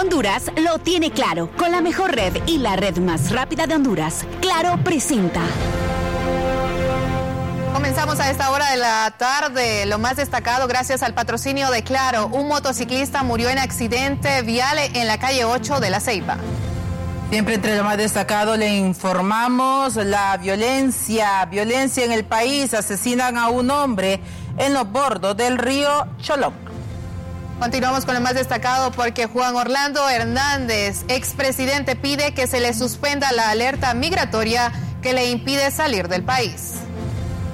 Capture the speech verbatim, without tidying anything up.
Honduras lo tiene claro. Con la mejor red y la red más rápida de Honduras. Claro presenta. Comenzamos a esta hora de la tarde. Lo más destacado gracias al patrocinio de Claro. Un motociclista murió en accidente vial en la calle ocho de La Ceiba. Siempre entre lo más destacado le informamos la violencia, violencia en el país. Asesinan a un hombre en los bordos del río Cholón. Continuamos con lo más destacado porque Juan Orlando Hernández, expresidente, pide que se le suspenda la alerta migratoria que le impide salir del país.